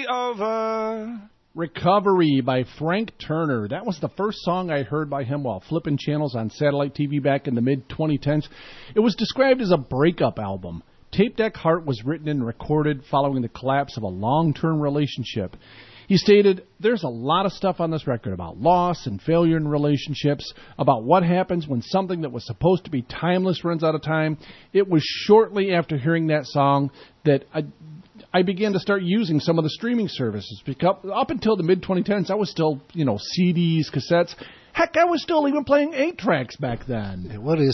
over. Recovery by Frank Turner. That was the first song I heard by him while flipping channels on satellite TV back in the mid-2010s. It was described as a breakup album. Tape Deck Heart was written and recorded following the collapse of a long-term relationship. He stated, there's a lot of stuff on this record about loss and failure in relationships, about what happens when something that was supposed to be timeless runs out of time. It was shortly after hearing that song that I began to start using some of the streaming services. Because up until the mid-2010s, I was still, CDs, cassettes. Heck, I was still even playing 8-tracks back then. What is